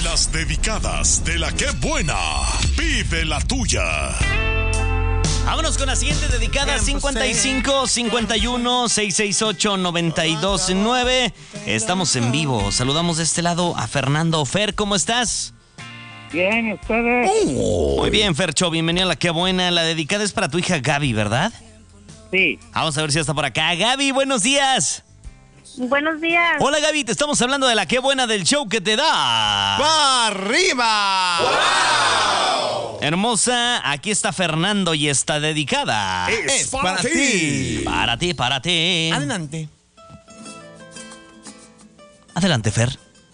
Las dedicadas de la que buena. Vive la tuya. Vámonos con la siguiente dedicada, 55 51 668 929. Estamos en vivo. Saludamos de este lado a Fernando. Fer, ¿cómo estás? Bien, ¿y ustedes? Muy bien, Fercho, bienvenida a la que buena. La dedicada es para tu hija Gaby, ¿verdad? Sí. Vamos a ver si ya está por acá. Gaby, buenos días. Buenos días. Hola, Gaby, te estamos hablando de la que buena del show que te da. ¡Pa' arriba! ¡Wow! Hermosa, aquí está Fernando y está dedicada. Es para ti. Para ti. Adelante. Adelante, Fer.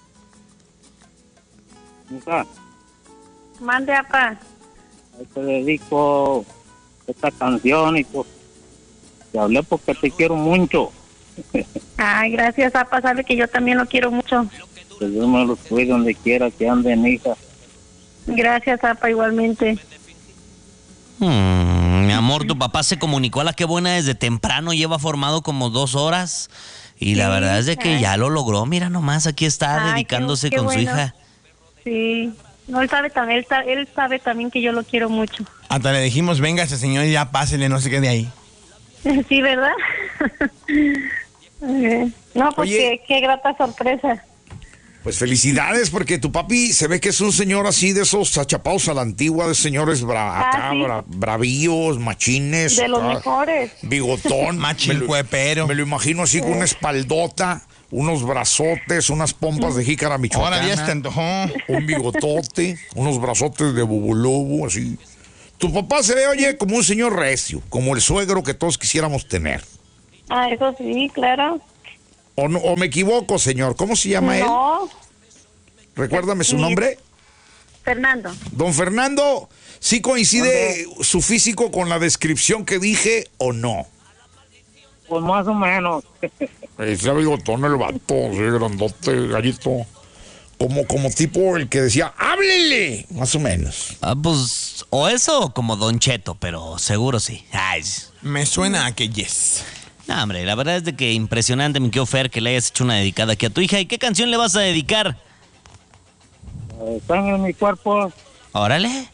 Hija, Mande, papá. te dedico esta canción y pues te hablé porque te quiero mucho. Ay, gracias, papá. Sabe que yo también lo quiero mucho. Que Dios me los cuide donde quiera que anden, hija. Gracias, papá, igualmente. Mi amor, tu papá se comunicó a la que buena desde temprano. Lleva formado como 2 horas. Y la Sí, verdad es de que ay. ya lo logró. Mira nomás, aquí está Ay, dedicándose qué con su bueno. hija. Sí. No, él sabe también, él sabe también que yo lo quiero mucho. Hasta le dijimos, venga ese señor y ya pásele, no se quede ahí. Sí, ¿verdad? No, pues Oye. qué grata sorpresa. Pues felicidades, porque tu papi se ve que es un señor así de esos achapados a la antigua, de señores acá, sí. bravíos, machines. De los acá, mejores. Bigotón. Machincuepero. Me lo imagino así con una espaldota, unos brazotes, unas pompas de jícara Ahora ya se te michoacana, antojó. un bigotote, unos brazotes de bubulubu, así. Tu papá se ve, oye, como un señor recio, como el suegro que todos quisiéramos tener. Ah, eso sí, claro. ¿O me equivoco, señor? ¿Cómo se llama él? No, Recuérdame su Sí. nombre. Fernando. Don Fernando, ¿sí coincide su físico con la descripción que dije o no? Pues más o menos. Ese bigotón, el vato, sí, grandote, gallito. Como tipo el que decía, ¡háblele! Más o menos. Pues, o eso o como Don Cheto, pero seguro sí. Ay, Me suena a que yes. no, hombre, la verdad es de que impresionante, mi querido Fer, que le hayas hecho una dedicada aquí a tu hija. ¿Y qué canción le vas a dedicar? Sangre en mi cuerpo. Órale.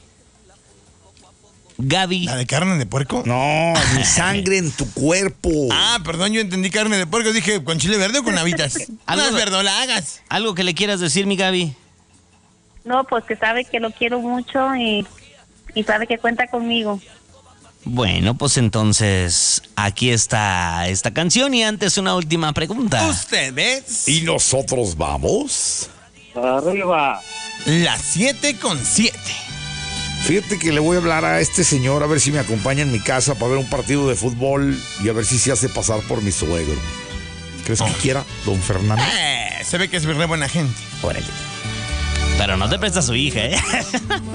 Gaby. ¿La de carne de puerco? No, mi sangre en tu cuerpo. Ah, perdón, yo entendí carne de puerco. Dije, ¿con chile verde o con habitas? Algo- No es verdolagas. ¿Algo que le quieras decir, mi Gaby? No, pues que sabe que lo quiero mucho y sabe que cuenta conmigo. Bueno, pues entonces aquí está esta canción y antes una última pregunta. Ustedes, ¿Y nosotros vamos? Arriba. las 7:07. Fíjate que le voy a hablar a este señor a ver si me acompaña en mi casa para ver un partido de fútbol y a ver si se hace pasar por mi suegro. ¿Crees que quiera, don Fernando? Se ve que es re buena gente. Órale. Pero no te presta a su hija, ¿eh?